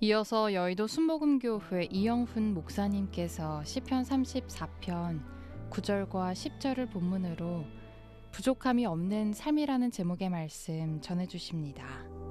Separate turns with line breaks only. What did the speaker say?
이어서 여의도 순복음교회 이영훈 목사님께서 시편 34편 9절과 10절을 본문으로 부족함이 없는 삶이라는 제목의 말씀 전해주십니다.